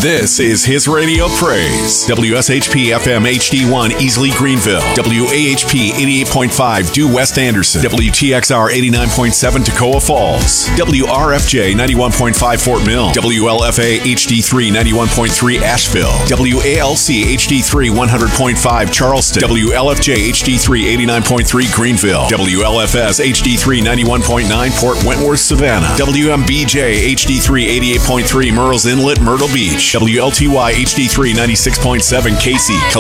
This is His Radio Praise. WSHP FM HD1 Easley Greenville. WAHP 88.5 Due West Anderson. WTXR 89.7 Toccoa Falls. WRFJ 91.5 Fort Mill. WLFA HD3 91.3 Asheville. WALC HD3 100.5 Charleston. WLFJ HD3 89.3 Greenville. WLFS HD3 91.9 Port Wentworth Savannah. WMBJ HD3 88.3 Murrells Inlet Myrtle Beach. WLTY HD3 96.7 Casey,